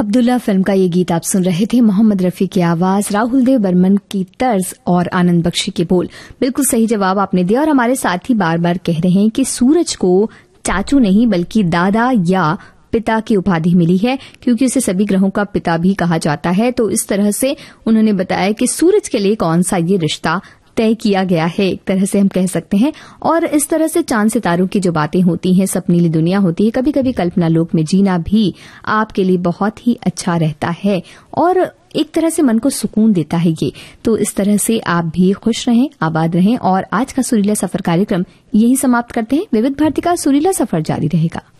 Abdullah film का ये गीत आप सुन रहे थे। मोहम्मद रफी की आवाज, राहुल देव बर्मन की तर्ज और आनंद बख्शी के बोल। बिल्कुल सही जवाब आपने दिया। और हमारे साथी बार बार कह रहे हैं कि सूरज को चाचू नहीं बल्कि दादा या पिता की उपाधि मिली है, क्योंकि उसे सभी ग्रहों का पिता भी कहा जाता है। तो इस तरह से उन्होंने बताया कि सूरज के लिए कौन सा ये रिश्ता तय किया गया है, एक तरह से हम कह सकते हैं। और इस तरह से चांद सितारों की जो बातें होती हैं, सपनीली दुनिया होती है, कभी कभी कल्पना लोक में जीना भी आपके लिए बहुत ही अच्छा रहता है और एक तरह से मन को सुकून देता है ये। तो इस तरह से आप भी खुश रहें, आबाद रहें। और आज का सुरीला सफर कार्यक्रम यही समाप्त करते हैं। विविध भारती का सुरीला सफर जारी रहेगा।